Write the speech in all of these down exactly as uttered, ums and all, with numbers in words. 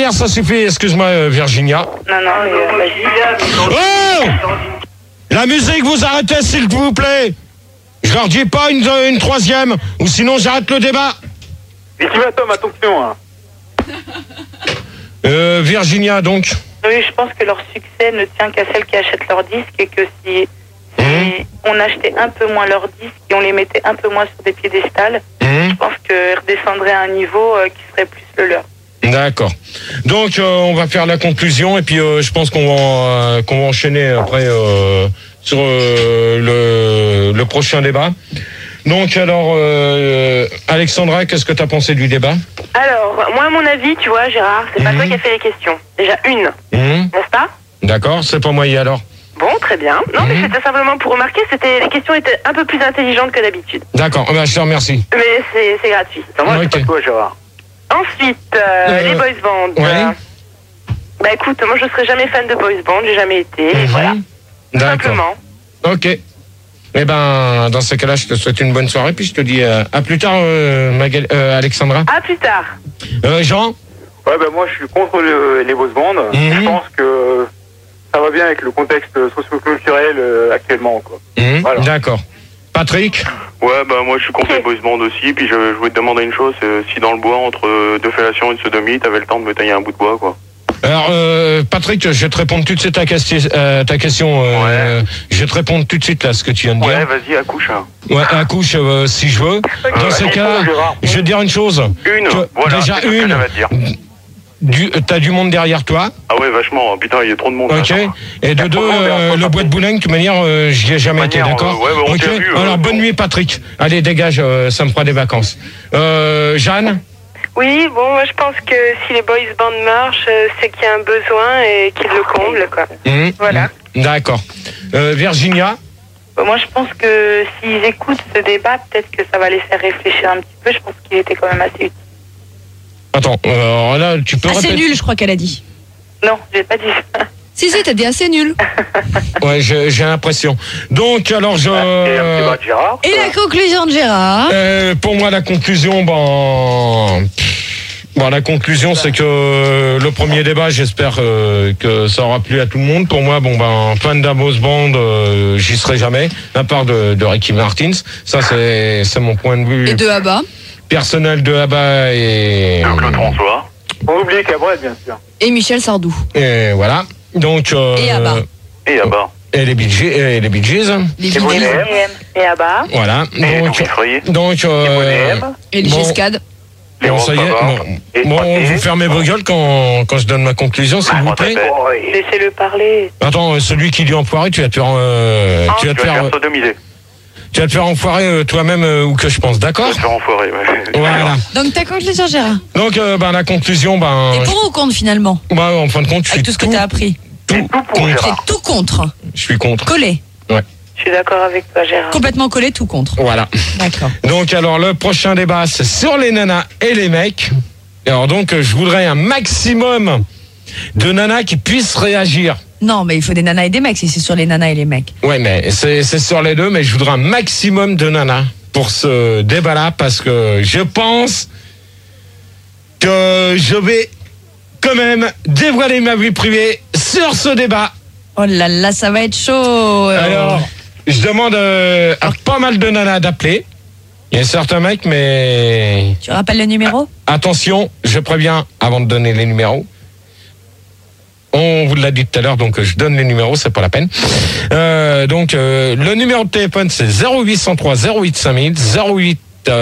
Ça suffit, excuse-moi euh, Virginia. Non, non, mais euh, vas-y. Oh! La musique, vous arrêtez s'il vous plaît. Je leur dis pas une, une troisième, ou sinon j'arrête le débat. Et tu vas, Tom, attention. Hein. Euh, Virginia, donc. Oui, je pense que leur succès ne tient qu'à celles qui achètent leurs disques et que si, si mmh. on achetait un peu moins leurs disques et on les mettait un peu moins sur des piédestals, mmh. je pense qu'ils redescendraient à un niveau euh, qui serait plus le leur. D'accord. Donc euh, on va faire la conclusion et puis euh, je pense qu'on va euh, qu'on va enchaîner après euh, sur euh, le, le prochain débat. Donc alors euh, Alexandra, qu'est-ce que tu as pensé du débat? Alors, moi à mon avis, tu vois Gérard, c'est pas mmh. toi qui as fait les questions. Déjà une, mmh. n'est-ce pas? D'accord, c'est pas moi y alors. Bon, très bien. Non, mmh. mais c'était simplement pour remarquer, c'était les questions étaient un peu plus intelligentes que d'habitude. D'accord, bah, je te remercie. Mais c'est, c'est gratuit. Non, moi, okay. c'est pas toi, Gérard. Ensuite, euh, euh, les boys bands. Ouais. Euh, bah écoute, moi je serai jamais fan de boys band, j'ai jamais été. Mmh. Voilà. Tout D'accord. simplement. Ok. Eh ben, dans ce cas-là, je te souhaite une bonne soirée, puis je te dis euh, à plus tard, euh, Magal- euh, Alexandra. À plus tard. Euh, Jean. Ouais, ben moi, je suis contre le, les boys bands. Mmh. Je pense que ça va bien avec le contexte socio-culturel euh, actuellement, quoi. Mmh. Voilà. D'accord. Patrick. Ouais, bah moi je suis contre les boys band aussi, puis je, je voulais te demander une chose, euh, si dans le bois, entre deux fellations et une sodomie, t'avais le temps de me tailler un bout de bois, quoi. Alors, euh, Patrick, je vais te répondre tout de suite à ta, question. Euh, ta question euh, ouais. Je vais te répondre tout de suite à ce que tu viens de dire. Ouais, vas-y, accouche. Hein. Ouais, accouche euh, si je veux. Okay. Dans euh, ce cas, je vais te dire une chose. Une, que, voilà, déjà c'est une. Ce que dire. Du, t'as du monde derrière toi. Ah ouais, vachement. Putain, il y a trop de monde. Ok. Là, et de deux, euh, le bois de Boulogne, de toute manière, euh, j'y ai jamais été, d'accord. euh, ouais, bah, on ok. vu, Alors, euh, bonne nuit, Patrick. Allez, dégage, euh, ça me fera des vacances. Euh, Jeanne. Oui, bon, moi je pense que si les boys bands marchent, euh, c'est qu'il y a un besoin et qu'ils le comblent, quoi. Mmh. Voilà. D'accord. Euh, Virginia. Bon, moi je pense que s'ils écoutent ce débat, peut-être que ça va les faire réfléchir un petit peu. Je pense qu'il était quand même assez utile. Attends, euh, là, tu peux assez répéter. nul, je crois qu'elle a dit. Non, j'ai pas dit ça. Si, si, t'as dit assez nul. Ouais, j'ai, j'ai l'impression. Donc, alors, je... Et un petit bas de Gérard. Et la conclusion de Gérard. Euh, pour moi, la conclusion, ben... Bon, la conclusion, c'est que le premier débat, j'espère euh, que ça aura plu à tout le monde. Pour moi, bon, ben, fan d'un boys band, euh, j'y serai jamais, à part de, de Ricky Martin. Ça, c'est, c'est mon point de vue. Et de Abba. Personnel de Abba et... De Claude François. On oublie Cabrel, bien sûr. Et Michel Sardou. Et voilà. Donc... Euh, et Abba. Et Abba. Et les Bee Gees. Et les Bee Gees. Les Bee Gees. Et Abba. Voilà. Et Donc... Donc, donc euh, et les bon, Giscades. Bon, ça y est. Bon, bon vous fermez vos gueules quand, quand je donne ma conclusion, s'il vous plaît. Laissez-le parler. Attends, celui qui dit enfoiré, tu vas te faire... Euh, tu vas te faire... sodomiser. Tu vas te faire enfoirer euh, toi-même euh, ou que je pense, d'accord? Tu vas te faire enfoirer, ouais. Voilà. Donc ta conclusion, Gérard. Donc euh, ben, la conclusion, ben... T'es pour ou contre finalement? Bah, en fin de compte, je suis avec tout ce que t'as appris. Tout, tout contre. C'est tout contre. Je suis contre. Collé. Ouais. Je suis d'accord avec toi, Gérard. Complètement collé, tout contre. Voilà. D'accord. Donc alors le prochain débat, c'est sur les nanas et les mecs. Alors donc je voudrais un maximum de nanas qui puissent réagir. Non, mais il faut des nanas et des mecs si c'est sur les nanas et les mecs. Ouais, mais c'est, c'est sur les deux, mais je voudrais un maximum de nanas pour ce débat-là, parce que je pense que je vais quand même dévoiler ma vie privée sur ce débat. Oh là là, ça va être chaud. Alors, je demande euh, à pas mal de nanas d'appeler. Il y a certains mecs, mais... Tu rappelles le numéro ? Attention, je préviens avant de donner les numéros. On vous l'a dit tout à l'heure, donc je donne les numéros, c'est pas la peine. Euh, donc, euh, le numéro de téléphone, c'est zéro huit cent trois zéro huit cinq mille, zéro huit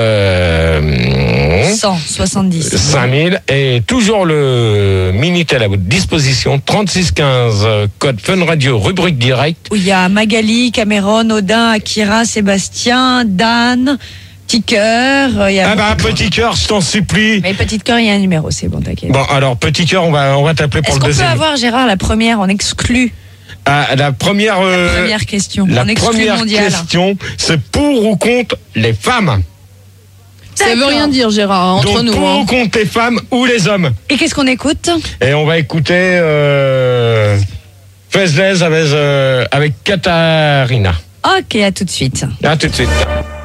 euh, cent soixante-dix cinq mille, et toujours le Minitel à votre disposition, trente-six quinze, code Fun Radio, rubrique direct. Où il y a Magali, Cameron, Odin, Akira, Sébastien, Dan... Petit cœur. Y a ah bah petit cœur, je t'en supplie. Mais petit cœur, il y a un numéro, c'est bon, t'inquiète. Bon alors petit cœur, on va on va t'appeler pour Est-ce le deuxième. Est-ce qu'on peut avoir Gérard la première en exclu? Ah, la première. Euh, la première question. La en exclu première mondial. question, c'est pour ou contre les femmes. Ça veut rien dire, Gérard, entre Donc, nous. Pour hein. ou contre les femmes ou les hommes. Et qu'est-ce qu'on écoute? Et on va écouter euh, Faceless avec euh, avec Katharina. Ok, à tout de suite. À tout de suite.